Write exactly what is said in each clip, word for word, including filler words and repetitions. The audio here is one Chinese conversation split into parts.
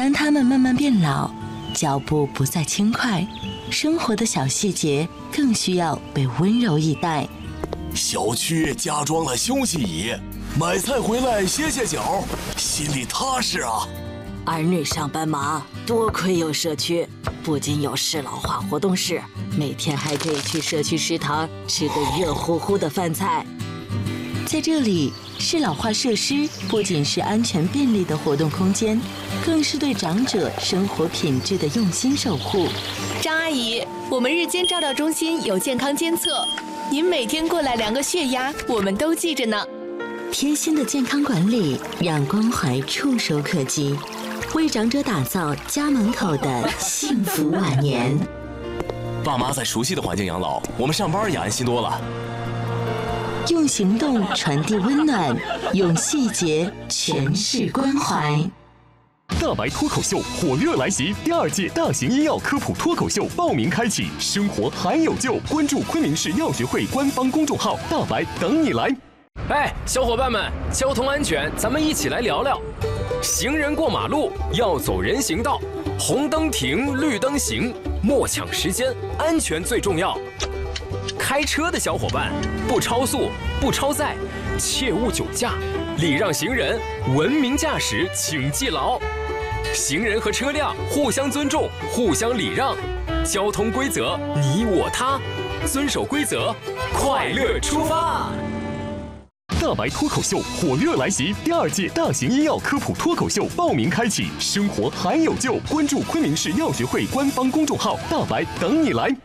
当他们慢慢变老，脚步不再轻快，生活的小细节更需要被温柔以待。 小区加装了休息椅，买菜回来歇歇脚，心里踏实啊。 儿女上班忙，多亏有社区，不仅有适老化活动室，每天还可以去社区食堂吃个热乎乎的饭菜。 在这里，适老化设施不仅是安全便利的活动空间，更是对长者生活品质的用心守护。 张阿姨，我们日间照料中心有健康监测，您每天过来量个血压，我们都记着呢。 贴心的健康管理，让关怀触手可及，为长者打造家门口的幸福晚年。 爸妈在熟悉的环境养老，我们上班也安心多了。 用行动传递温暖，用细节诠释关怀。 大白脱口秀火热来袭，第二届大型医药科普脱口秀报名开启，生活还有救！关注昆明市药学会官方公众号，大白等你来。 哎，小伙伴们，交通安全，咱们一起来聊聊。行人过马路要走人行道，红灯停，绿灯行，莫抢时间，安全最重要。开车的小伙伴，不超速，不超载，切勿酒驾，礼让行人，文明驾驶，请记牢。行人和车辆互相尊重，互相礼让，交通规则你我他，遵守规则，快乐出发。 大白脱口秀火热来袭，第二届大型医药科普脱口秀报名开启，生活还有救！关注昆明市药学会官方公众号，大白等你来。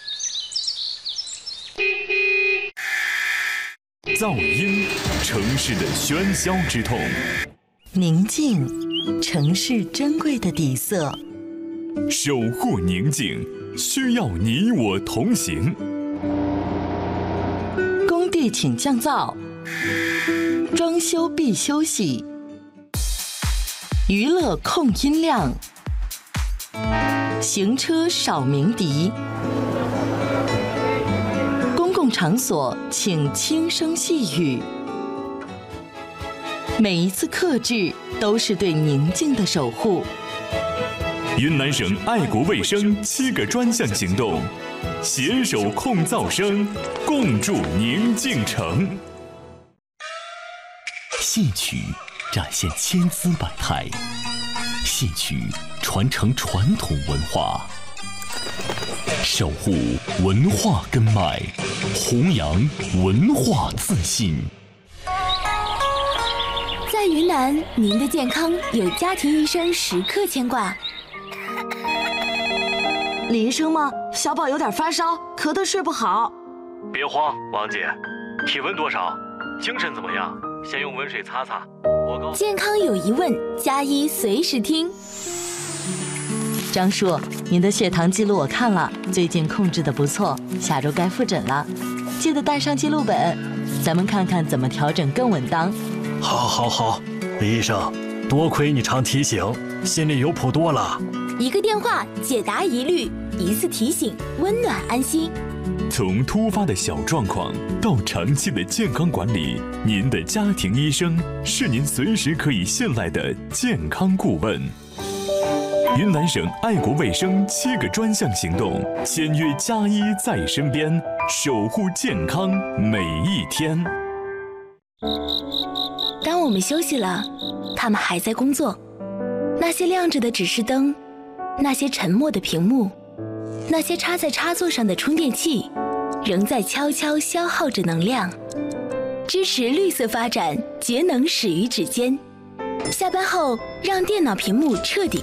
噪音，城市的喧嚣之痛； 宁静，城市珍贵的底色。 守护宁静，需要你我同行。 工地请降噪，装修必休息。娱乐控音量，行车少鸣笛。公共场所请轻声细语。每一次克制都是对宁静的守护。 云南省爱国卫生七个专项行动，携手控噪声，共筑宁静城。戏曲展现千姿百态，戏曲传承传统文化，守护文化根脉，弘扬文化自信。 在云南，您的健康有家庭医生时刻牵挂。 李医生吗？小宝有点发烧，咳得睡不好。 别慌，王姐，体温多少？精神怎么样？先用温水擦擦。我告诉健康有疑问，加医随时听。 张叔，您的血糖记录我看了，最近控制的不错，下周该复诊了，记得带上记录本，咱们看看怎么调整更稳当。 好，好，好，李医生，多亏你常提醒，心里有谱多了。 一个电话解答疑虑，一次提醒温暖安心。 从突发的小状况到长期的健康管理，您的家庭医生是您随时可以信赖的健康顾问。云南省爱国卫生七个专项行动，签约加医在身边，守护健康每一天。 当我们休息了，他们还在工作。那些亮着的指示灯，那些沉默的屏幕，那些插在插座上的充电器，仍在悄悄消耗着能量。支持绿色发展，节能始于指尖。下班后，让电脑屏幕彻底